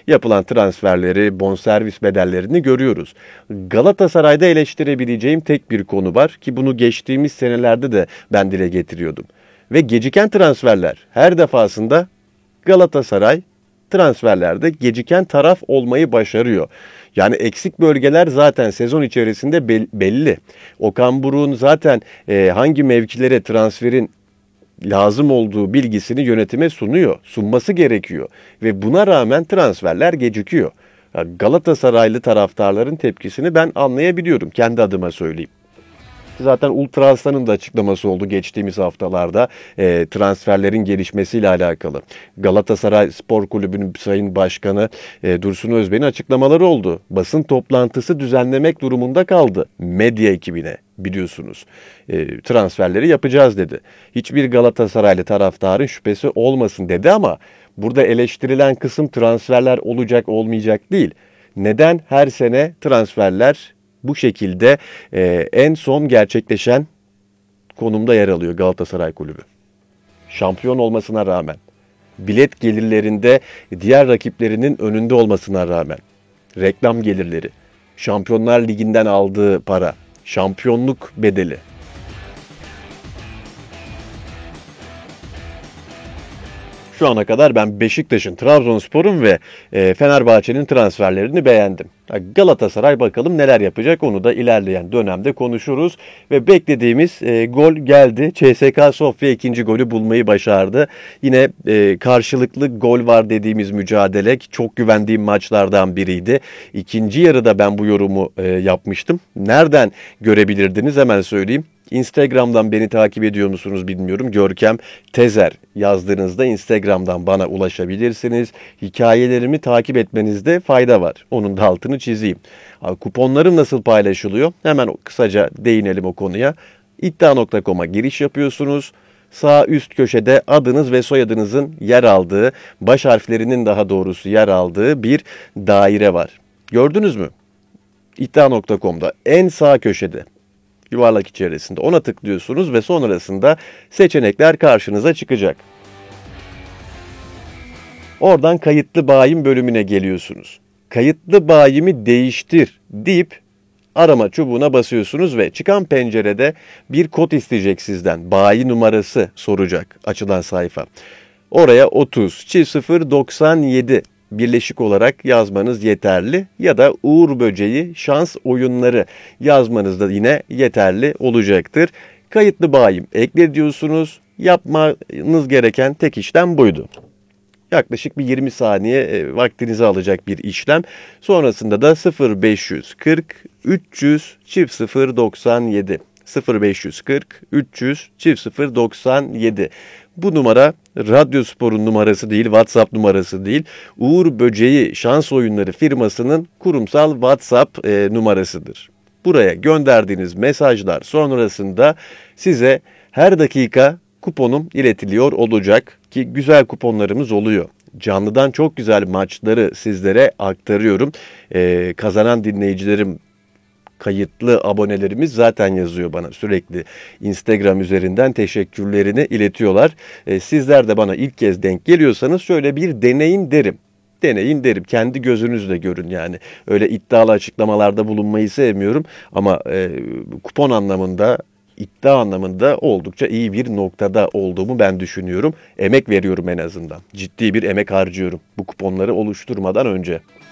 yapılan transferleri, bonservis bedellerini görüyoruz. Galatasaray'da eleştirebileceğim tek bir konu var ki bunu geçtiğimiz senelerde de ben dile getiriyordum. Ve geciken transferler her defasında Galatasaray transferlerde geciken taraf olmayı başarıyor. Yani eksik bölgeler zaten sezon içerisinde belli. Okan Buruk'un zaten hangi mevkilere transferin lazım olduğu bilgisini yönetime sunuyor. Sunması gerekiyor. Ve buna rağmen transferler gecikiyor. Galatasaraylı taraftarların tepkisini ben anlayabiliyorum. Kendi adıma söyleyeyim. Zaten Ultra Aslan'ın da açıklaması oldu geçtiğimiz haftalarda transferlerin gelişmesiyle alakalı. Galatasaray Spor Kulübü'nün Sayın Başkanı Dursun Özbek'in açıklamaları oldu. Basın toplantısı düzenlemek durumunda kaldı medya ekibine, biliyorsunuz. Transferleri yapacağız dedi. Hiçbir Galatasaraylı taraftarın şüphesi olmasın dedi ama burada eleştirilen kısım transferler olacak olmayacak değil. Neden her sene transferler bu şekilde en son gerçekleşen konumda yer alıyor Galatasaray Kulübü? Şampiyon olmasına rağmen, bilet gelirlerinde diğer rakiplerinin önünde olmasına rağmen, reklam gelirleri, Şampiyonlar Ligi'nden aldığı para, şampiyonluk bedeli. Şu ana kadar ben Beşiktaş'ın, Trabzonspor'un ve Fenerbahçe'nin transferlerini beğendim. Galatasaray bakalım neler yapacak, onu da ilerleyen dönemde konuşuruz. Ve beklediğimiz gol geldi. CSKA Sofya ikinci golü bulmayı başardı. Yine karşılıklı gol var dediğimiz mücadele çok güvendiğim maçlardan biriydi. İkinci yarıda ben bu yorumu yapmıştım. Nereden görebilirdiniz hemen söyleyeyim. Instagram'dan beni takip ediyor musunuz bilmiyorum. Görkem Tezer yazdığınızda Instagram'dan bana ulaşabilirsiniz. Hikayelerimi takip etmenizde fayda var. Onun da altını çizeyim. Kuponlarım nasıl paylaşılıyor? Hemen kısaca değinelim o konuya. İddia.com'a giriş yapıyorsunuz. Sağ üst köşede adınız ve soyadınızın yer aldığı, baş harflerinin daha doğrusu yer aldığı bir daire var. Gördünüz mü? İddia.com'da en sağ köşede, yuvarlak içerisinde ona tıklıyorsunuz ve sonrasında seçenekler karşınıza çıkacak. Oradan kayıtlı bayim bölümüne geliyorsunuz. Kayıtlı bayimi değiştir deyip arama çubuğuna basıyorsunuz ve çıkan pencerede bir kod isteyecek sizden. Bayi numarası soracak açılan sayfa. Oraya 30 0097 birleşik olarak yazmanız yeterli ya da Uğur Böceği şans oyunları yazmanız da yine yeterli olacaktır. Kayıtlı bayim ekle diyorsunuz. Yapmanız gereken tek işlem buydu. Yaklaşık bir 20 saniye vaktinizi alacak bir işlem. Sonrasında da 0540 300 0097 0540 300 0097. Bu numara Radyospor'un numarası değil, WhatsApp numarası değil. Uğur Böceği Şans Oyunları firmasının kurumsal WhatsApp numarasıdır. Buraya gönderdiğiniz mesajlar sonrasında size her dakika kuponum iletiliyor olacak ki güzel kuponlarımız oluyor. Canlıdan çok güzel maçları sizlere aktarıyorum. Kazanan dinleyicilerim, kayıtlı abonelerimiz zaten yazıyor bana sürekli. Instagram üzerinden teşekkürlerini iletiyorlar. Sizler de bana ilk kez denk geliyorsanız şöyle bir deneyin derim. Deneyin derim. Kendi gözünüzle görün yani. Öyle iddialı açıklamalarda bulunmayı sevmiyorum. Ama kupon anlamında, iddia anlamında oldukça iyi bir noktada olduğumu ben düşünüyorum. Emek veriyorum en azından. Ciddi bir emek harcıyorum bu kuponları oluşturmadan önce.